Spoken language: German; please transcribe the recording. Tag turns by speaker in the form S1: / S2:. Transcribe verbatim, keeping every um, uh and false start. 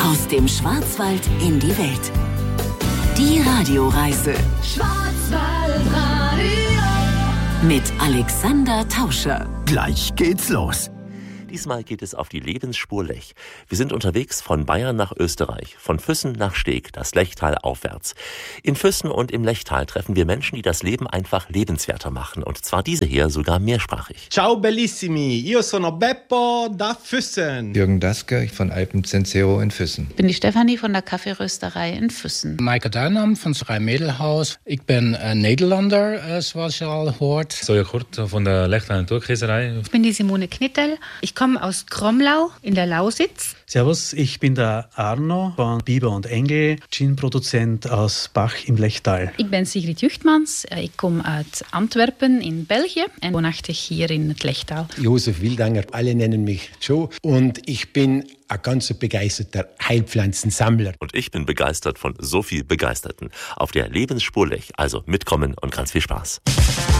S1: Aus dem Schwarzwald in die Welt. Die Radioreise. Schwarzwaldradio. Mit Alexander Tauscher.
S2: Gleich geht's los.
S3: Diesmal geht es auf die Lebensspur Lech. Wir sind unterwegs von Bayern nach Österreich, von Füssen nach Steg, das Lechtal aufwärts. In Füssen und im Lechtal treffen wir Menschen, die das Leben einfach lebenswerter machen. Und zwar diese hier sogar mehrsprachig.
S4: Ciao bellissimi, io sono Beppo da Füssen.
S5: Jürgen Dasker von Alpenzensero in Füssen.
S6: Ich bin die Stefanie von der Kaffeerösterei in Füssen.
S7: Maaike Duinam van Schrijmedelhaus. Ik ben uh, Nederlander, uh, zoals je al hoort.
S8: Soja Kurt von der Lechtal Naturkäserei.
S6: Ich bin die Simone Knittel. Ich komme aus Kromlau in der Lausitz.
S9: Servus, ich bin der Arno von Biber und Engel, Gin-Produzent aus Bach im Lechtal.
S6: Ich bin Sigrid Juchtmans. Ich komme aus Antwerpen in Belgien und wohnachte hier in Lechtal.
S10: Josef Wildanger, alle nennen mich Joe und ich bin ein ganz begeisterter Heilpflanzensammler.
S3: Und ich bin begeistert von so viel Begeisterten. Auf der Lebensspur Lech, also mitkommen und ganz viel Spaß.